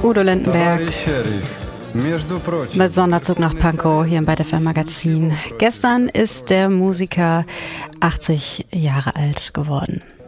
Udo Lindenberg mit Sonderzug nach Pankow hier im Byte FM Magazin. Gestern ist der Musiker 80 Jahre alt geworden.